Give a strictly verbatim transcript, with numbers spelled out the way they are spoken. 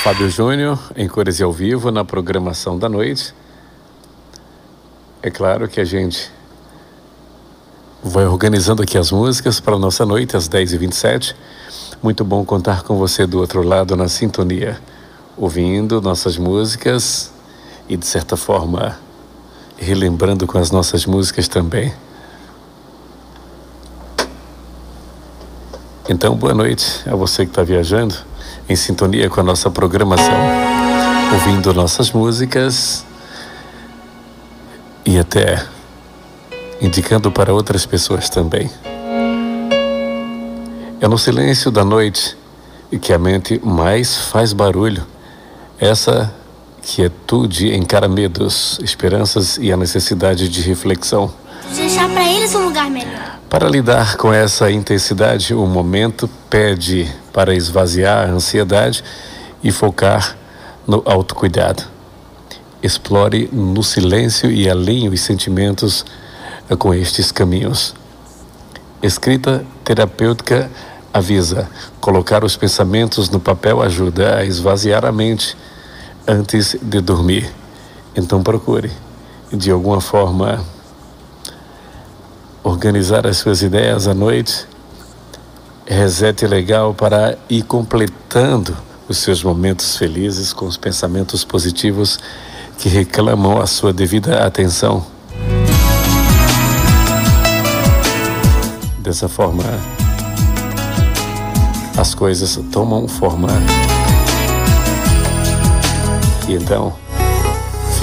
Fábio Júnior, em cores e ao vivo, na programação da noite. É claro que a gente vai organizando aqui as músicas para a nossa noite, às dez e vinte e sete. Muito bom contar com você do outro lado na sintonia, ouvindo nossas músicas e, de certa forma, relembrando com as nossas músicas também. Então, boa noite a você que está viajando, em sintonia com a nossa programação, ouvindo nossas músicas e até indicando para outras pessoas também. É no silêncio da noite que a mente mais faz barulho. Essa quietude encara medos, esperanças e a necessidade de reflexão. Deixar para eles um lugar melhor. Para lidar com essa intensidade, o momento pede para esvaziar a ansiedade e focar no autocuidado. Explore no silêncio e alinhe os sentimentos com estes caminhos. Escrita terapêutica avisa: colocar os pensamentos no papel ajuda a esvaziar a mente antes de dormir. Então procure, de alguma forma, organizar as suas ideias à noite. Resete legal para ir completando os seus momentos felizes com os pensamentos positivos que reclamam a sua devida atenção. Dessa forma, as coisas tomam forma. E então,